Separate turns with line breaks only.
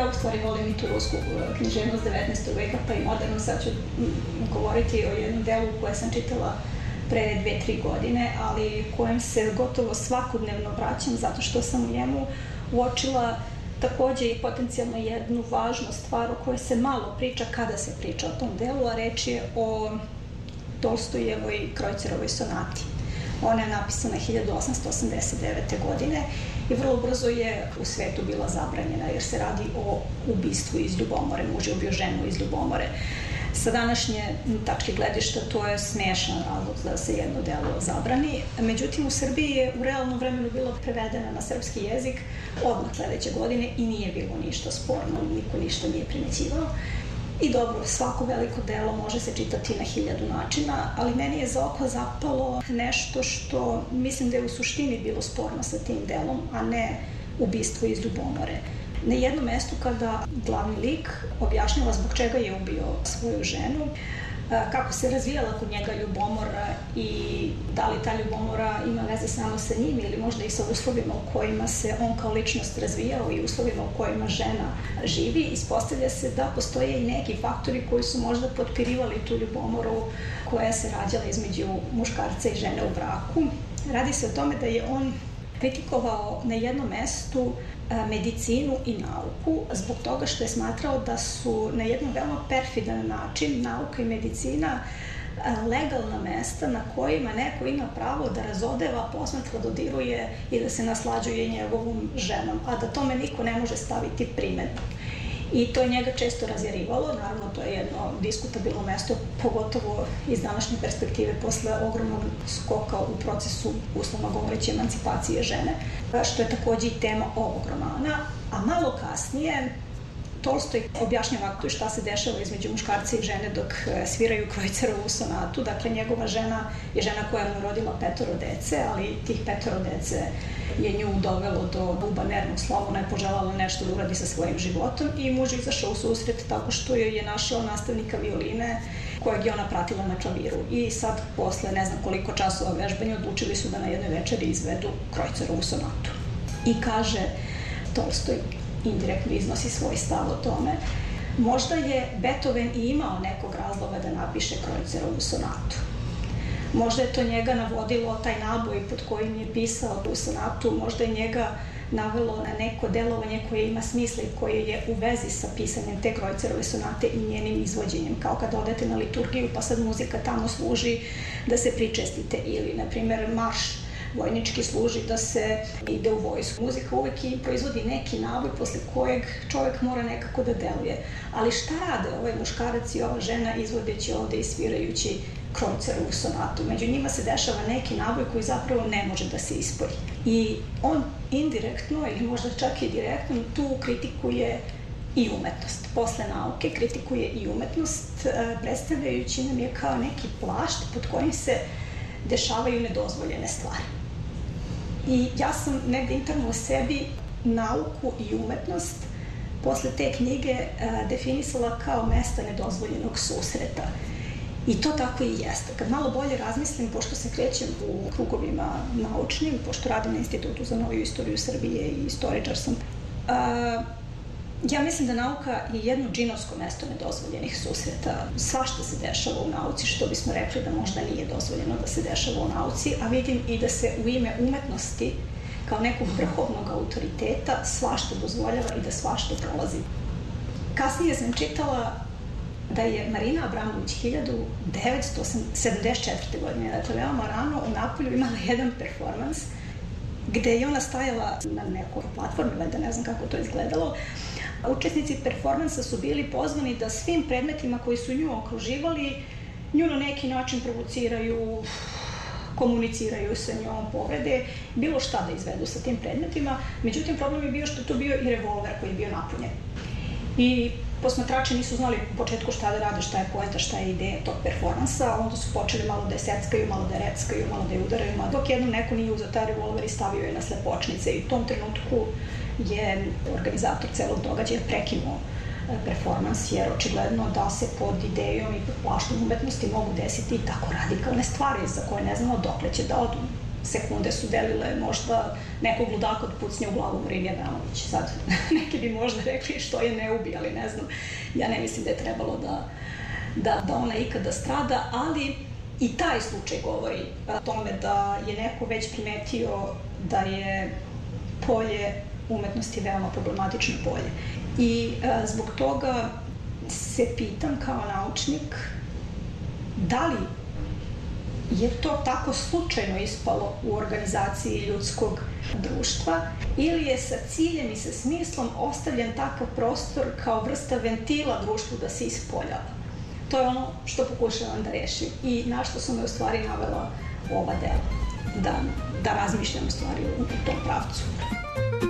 Ja u stvari volim i tu rusku književnost 19. veka, pa i moderno. Sad ću govoriti o jednom delu koje sam čitala pre 2-3 godine, ali kojem se gotovo svakodnevno vraćam zato što sam u njemu uočila takođe i potencijalno jednu važnu stvar o kojoj se malo priča kada se priča o tom delu, a reč je o Tolstojevoj Krojcerovoj sonati. Ona je napisana 1889. godine i vrlo brzo je u svetu bila zabranjena jer se radi o ubistvu iz ljubomore, muž je ubio ženu iz ljubomore. Sa današnje tačke gledišta to je smešan razlog da se jedno delo zabrani. Međutim, u Srbiji je u realnom vremenu bilo prevedena na srpski jezik odmah sledeće godine i nije bilo ništa sporno, niko ništa nije primećivao. I dobro, svako veliko delo može se čitati na 1000 načina, ali meni je za oko zapalo nešto što mislim da je u suštini bilo sporno sa tim delom, a ne ubistvo iz ljubomore. Na jednom mestu kada glavni lik objašnjava zbog čega je ubio svoju ženu, kako se razvijala kod njega ljubomora i da li ta ljubomora ima veze samo sa njim ili možda i sa uslovima u kojima se on kao ličnost razvijao i uslovima u kojima žena živi, ispostavlja se da postoje i neki faktori koji su možda potpirivali tu ljubomoru koja se rađala između muškarca i žene u braku. Radi se o tome da je on kritikovao na jednom mestu medicinu i nauku zbog toga što je smatrao da su na jedan veoma perfidan način nauka i medicina legalna mesta na kojima neko ima pravo da razodeva, posmatra, dodiruje i da se naslađuje njegovom ženom, a da tome niko ne može staviti primedbu. I to je njega često razjarivalo, naravno to je jedno diskutabilno mesto, pogotovo iz današnje perspektive posle ogromnog skoka u procesu, uslovno govoreći, emancipacije žene, što je takođe i tema ovog romana, a malo kasnije Tolstoj objašnjava šta se dešava između muškarca i žene dok sviraju Krojcerovu sonatu. Dakle, njegova žena je žena koja mu je rodila 5 dece, ali tih 5 dece je nju dovelo do buba nervnog sloma, ona je poželjala nešto da uradi sa svojim životom i muž izašao u susret tako što joj je našao nastavnika violine kojeg je ona pratila na klaviru. I sad, posle ne znam koliko časova vežbanja, odlučili su da na jednoj večeri izvedu Krojcerovu sonatu. I kaže Tolstoj, indirektno iznosi svoj stav o tome, možda je Beethoven i imao nekog razloga da napiše Krojcerovu sonatu. Možda je to njega navodilo, taj naboj pod kojim je pisao tu sonatu, možda je njega navelo na neko delovanje koje ima smisla i koje je u vezi sa pisanjem te Krojcerove sonate i njenim izvođenjem, kao kad odete na liturgiju pa sad muzika tamo služi da se pričestite ili, na primer, marš vojnički služi da se ide u vojsku. Muzika uvek proizvodi neki naboj posle kojeg čovek mora nekako da deluje. Ali šta rade ovaj muškarac i ova žena izvodeći ovde i svirajući Krojcerovu sonatu? Među njima se dešava neki naboj koji zapravo ne može da se ispolji. I on indirektno ili možda čak i direktno tu kritikuje i umetnost. Posle nauke kritikuje i umetnost, predstavljajući nam je kao neki plašt pod kojim se dešavaju nedozvoljene stvari. I ja sam negde interno u sebi nauku i umetnost posle te knjige definisala kao mesta nedozvoljenog susreta. I to tako i jeste. Kad malo bolje razmislim, pošto se krećem u krugovima naučnim, pošto radim na Institutu za noviju istoriju Srbije i istoričar sam, ja mislim da nauka je jedno džinovsko mesto nedozvoljenih susreta. Svašta se dešava u nauci, što bismo rekli da možda nije dozvoljeno da se dešava u nauci, a vidim i da se u ime umetnosti, kao nekog vrhovnog autoriteta, svašta dozvoljava i da svašta prolazi. Kasnije sam čitala da je Marina Abramović 1974. godine, dakle veoma rano, u Napolju imala jedan performans gde je ona stajala na nekoj platformi, valjda ne znam kako to izgledalo. Učesnici performansa su bili pozvani da svim predmetima koji su nju okruživali, nju na neki način provociraju, komuniciraju sa njom, povrede, bilo šta da izvedu sa tim predmetima. Međutim, problem je bio što je to bio i revolver koji je bio napunjen. I posmatrači nisu znali u početku šta da rade, šta je poenta, šta je ideja tog performansa, onda su počeli malo da je seckaju, malo da je reckaju, malo da je udaraju, dok jednom neko nije uzeo taj revolver i stavio je na slepočnice i u tom trenutku je organizator celog događaja prekinuo performans, jer očigledno da se pod idejom i pod plaštom umetnosti mogu desiti i tako radikalne stvari za koje ne znamo dokle će da odu. sekunde su delile možda nekog ludaka od pucnja u glavu Marini Abramović. Sad, neki bi možda rekli što je ne ubi, ali ne znam. Ja ne mislim da je trebalo da ona ikada strada, ali i taj slučaj govori o tome da je neko već primetio da je polje umetnosti veoma problematično polje. I zbog toga se pitam kao naučnik da li je to tako slučajno ispalo u organizaciji ljudskog društva ili je sa ciljem i sa smislom ostavljen takav prostor kao vrsta ventila društvu da se ispoljava. To je ono što pokušavam da rešim i na što sam me u stvari navela ova dela, da razmišljam u stvari u tom pravcu.